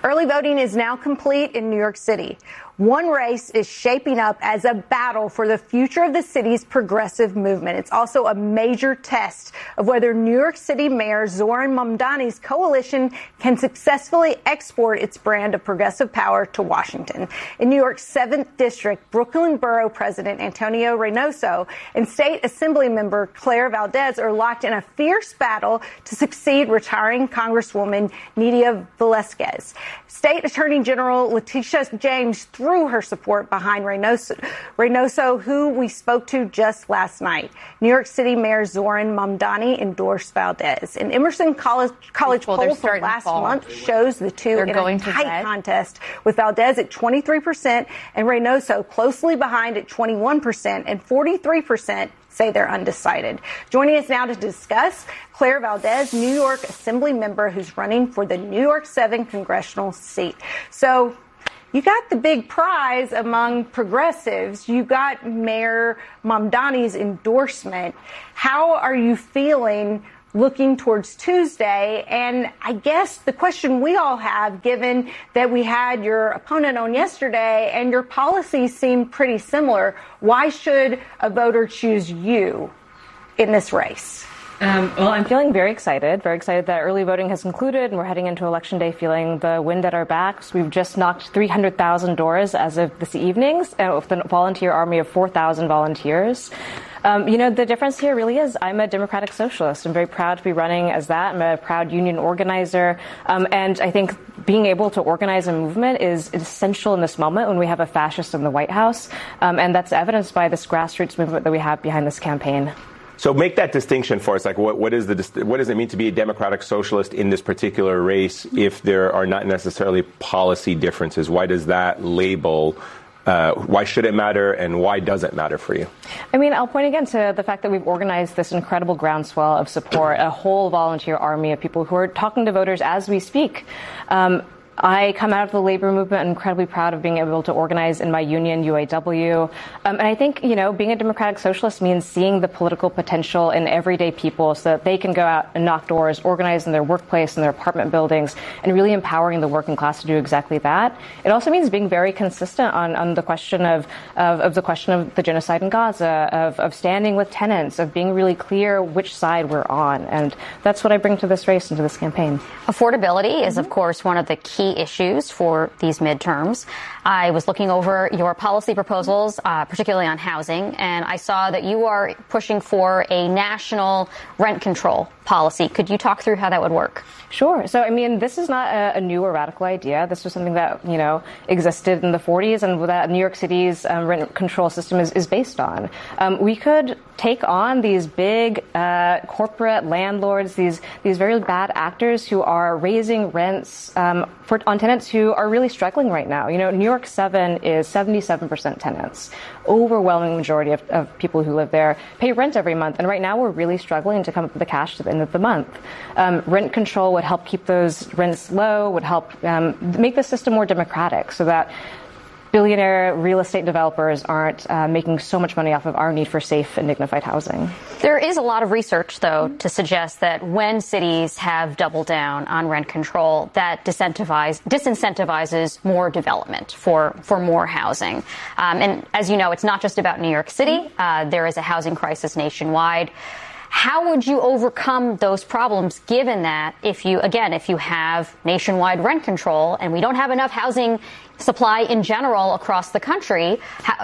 Early voting is now complete in New York City. One race is shaping up as a battle for the future of the city's progressive movement. It's also a major test of whether New York City Mayor Zohran Mamdani's coalition can successfully export its brand of progressive power to Washington. In New York's 7th District, Brooklyn Borough President Antonio Reynoso and State Assembly member Claire Valdez are locked in a fierce battle to succeed retiring Congresswoman Nydia Velasquez. State Attorney General Letitia James threw her support behind Reynoso, who we spoke to just last night. New York City Mayor Zohran Mamdani endorsed Valdez. An Emerson College poll from last month shows the two in a tight contest, with Valdez at 23% and Reynoso closely behind at 21%, and 43% say they're undecided. Joining us now to discuss, Claire Valdez, New York Assembly member who's running for the New York 7 congressional seat. So you got the big prize among progressives. You got Mayor Mamdani's endorsement. How are you feeling looking towards Tuesday? And I guess the question we all have, given that we had your opponent on yesterday and your policies seem pretty similar, why should a voter choose you in this race? Well, I'm feeling very excited that early voting has concluded and we're heading into Election Day feeling the wind at our backs. We've just knocked 300,000 doors as of this evening with a volunteer army of 4,000 volunteers. The difference here really is I'm a democratic socialist. I'm very proud to be running as that. I'm a proud union organizer. And I think being able to organize a movement is essential in this moment when we have a fascist in the White House. And that's evidenced by this grassroots movement that we have behind this campaign. So make that distinction for us. Like, what does it mean to be a democratic socialist in this particular race if there are not necessarily policy differences? Why does that label, why should it matter, and why does it matter for you? I mean, I'll point again to the fact that we've organized this incredible groundswell of support, a whole volunteer army of people who are talking to voters as we speak. I come out of the labor movement incredibly proud of being able to organize in my union, UAW. And I think, being a democratic socialist means seeing the political potential in everyday people so that they can go out and knock doors, organize in their workplace, in their apartment buildings, and really empowering the working class to do exactly that. It also means being very consistent on the question of the genocide in Gaza, of standing with tenants, of being really clear which side we're on. And that's what I bring to this race and to this campaign. Affordability is, of course, one of the key issues for these midterms. I was looking over your policy proposals, particularly on housing, and I saw that you are pushing for a national rent control policy. Could you talk through how that would work? Sure. So, I mean, this is not a new or radical idea. This was something that, existed in the 40s and that New York City's rent control system is based on. We could take on these big corporate landlords, these very bad actors who are raising rents on tenants who are really struggling right now. New York 7 is 77% tenants. Overwhelming majority of people who live there pay rent every month. And right now we're really struggling to come up with the cash to the end of the month. Rent control would help keep those rents low, would help make the system more democratic so that billionaire real estate developers aren't making so much money off of our need for safe and dignified housing. There is a lot of research, though, to suggest that when cities have doubled down on rent control, that disincentivizes more development for more housing. And as you know, it's not just about New York City. There is a housing crisis nationwide. How would you overcome those problems, given that if you have nationwide rent control and we don't have enough housing supply in general across the country,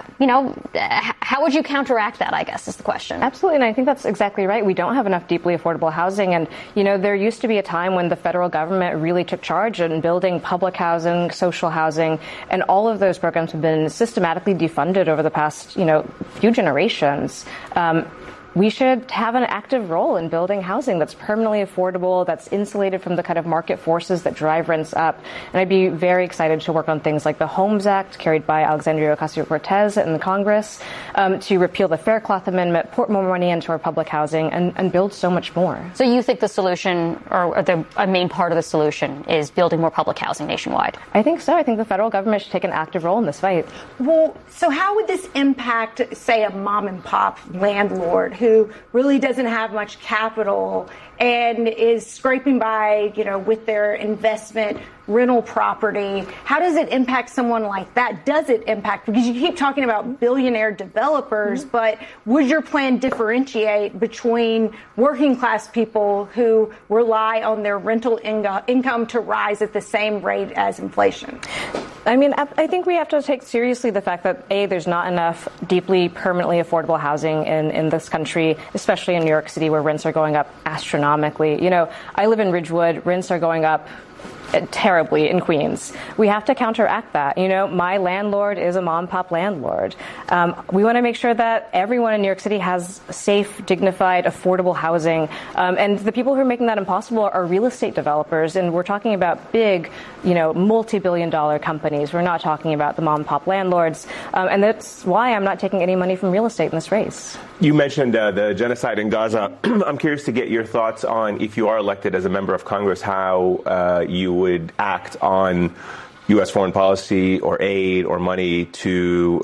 how would you counteract that, I guess, is the question. Absolutely, and I think that's exactly right. We don't have enough deeply affordable housing, and, there used to be a time when the federal government really took charge in building public housing, social housing, and all of those programs have been systematically defunded over the past, few generations. We should have an active role in building housing that's permanently affordable, that's insulated from the kind of market forces that drive rents up. And I'd be very excited to work on things like the Homes Act, carried by Alexandria Ocasio-Cortez in Congress, to repeal the Faircloth Amendment, put more money into our public housing, and build so much more. So you think the solution, or a main part of the solution, is building more public housing nationwide? I think so. I think the federal government should take an active role in this fight. Well, so how would this impact, say, a mom and pop landlord who really doesn't have much capital and is scraping by, with their investment rental property. How does it impact someone like that? Does it impact, because you keep talking about billionaire developers, but would your plan differentiate between working class people who rely on their rental income to rise at the same rate as inflation? I mean, I think we have to take seriously the fact that, A, there's not enough deeply, permanently affordable housing in this country, especially in New York City, where rents are going up astronomically. I live in Ridgewood. Rents are going up terribly in Queens. We have to counteract that. My landlord is a mom-pop landlord. We want to make sure that everyone in New York City has safe, dignified, affordable housing. And the people who are making that impossible are real estate developers. And we're talking about big, multi-billion-dollar companies. We're not talking about the mom-pop landlords. And that's why I'm not taking any money from real estate in this race. You mentioned the genocide in Gaza. I'm curious to get your thoughts on, if you are elected as a member of Congress, how you would act on U.S. foreign policy or aid or money to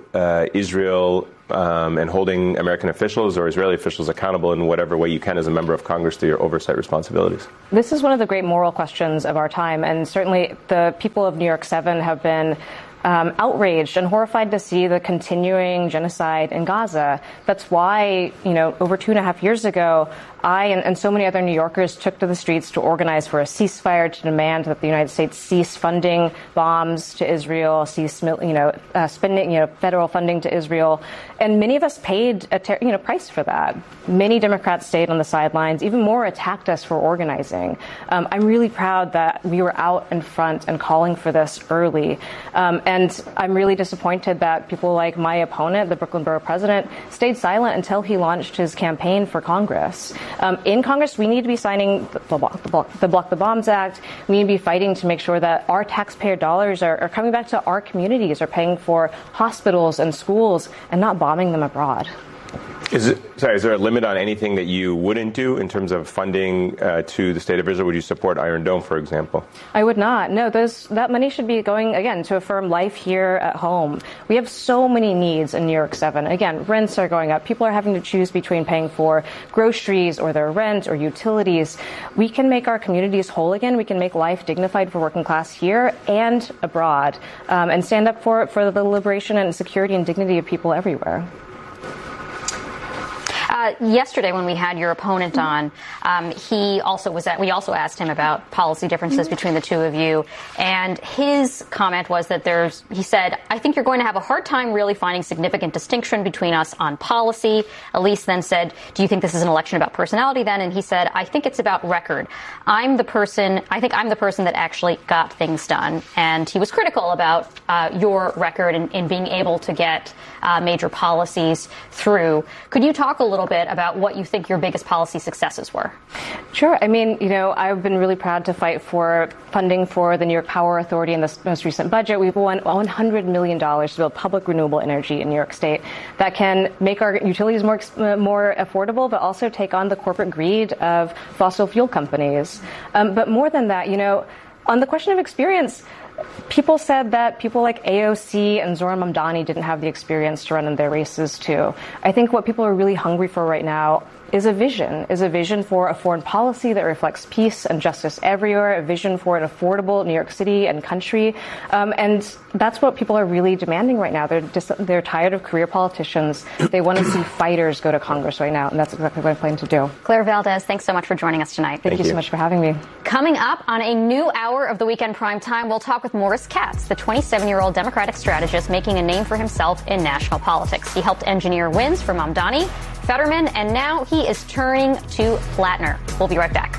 Israel and holding American officials or Israeli officials accountable in whatever way you can as a member of Congress through your oversight responsibilities. This is one of the great moral questions of our time, and certainly the people of New York 7 have been outraged and horrified to see the continuing genocide in Gaza. That's why, over 2.5 years ago, I and so many other New Yorkers took to the streets to organize for a ceasefire, to demand that the United States cease funding bombs to Israel, cease, spending, federal funding to Israel. And many of us paid a price for that. Many Democrats stayed on the sidelines, even more attacked us for organizing. I'm really proud that we were out in front and calling for this early. And I'm really disappointed that people like my opponent, the Brooklyn Borough president, stayed silent until he launched his campaign for Congress. In Congress, we need to be signing the Block the Bombs Act. We need to be fighting to make sure that our taxpayer dollars are coming back to our communities, are paying for hospitals and schools and not bombing them abroad. Is there a limit on anything that you wouldn't do in terms of funding to the state of Israel? Would you support Iron Dome, for example? I would not. No, that money should be going, again, to affirm life here at home. We have so many needs in New York 7. Again, rents are going up. People are having to choose between paying for groceries or their rent or utilities. We can make our communities whole again. We can make life dignified for working class here and abroad, and stand up for the liberation and security and dignity of people everywhere. Yesterday, when we had your opponent on, we also asked him about policy differences between the two of you. And his comment was that he said, I think you're going to have a hard time really finding significant distinction between us on policy. Elise then said, do you think this is an election about personality then? And he said, I think it's about record. I think I'm the person that actually got things done. And he was critical about your record in being able to get major policies through. Could you talk a little bit about what you think your biggest policy successes were? Sure. I mean, I've been really proud to fight for funding for the New York Power Authority in this most recent budget. We've won $100 million to build public renewable energy in New York State that can make our utilities more affordable, but also take on the corporate greed of fossil fuel companies. But more than that, on the question of experience, people said that people like AOC and Zohran Mamdani didn't have the experience to run in their races, too. I think what people are really hungry for right now is a vision for a foreign policy that reflects peace and justice everywhere, a vision for an affordable New York City and country. And that's what people are really demanding right now. They're tired of career politicians. They want to see fighters go to Congress right now, and that's exactly what I plan to do. Claire Valdez, thanks so much for joining us tonight. Thank you so much for having me. Coming up on a new hour of the Weekend Prime Time, we'll talk with Morris Katz, the 27-year-old Democratic strategist making a name for himself in national politics. He helped engineer wins for Mamdani, Fetterman, and now he is turning to Flatner. We'll be right back.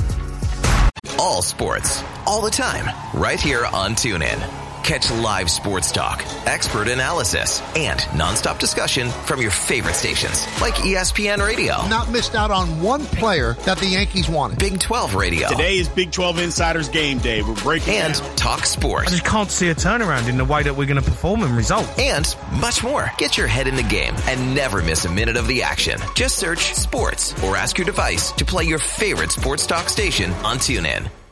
All sports, all the time, right here on TuneIn. Catch live sports talk, expert analysis, and nonstop discussion from your favorite stations like ESPN Radio. Not missed out on one player that the Yankees wanted. Big 12 Radio. Today is Big 12 Insiders Game Day. We're breaking and down. Talk sports. I just can't see a turnaround in the way that we're going to perform and result. And much more. Get your head in the game and never miss a minute of the action. Just search sports or ask your device to play your favorite sports talk station on TuneIn.